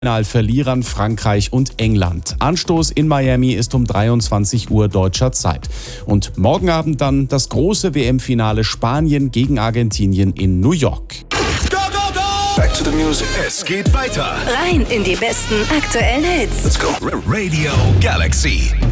Verlierern Frankreich und England. Anstoß in Miami ist um 23 Uhr deutscher Zeit. Und morgen Abend dann das große WM-Finale Spanien gegen Argentinien in New York. Go, go, go! Back to the music. Es geht weiter. Rein in die besten aktuellen Hits. Let's go. Radio Galaxy.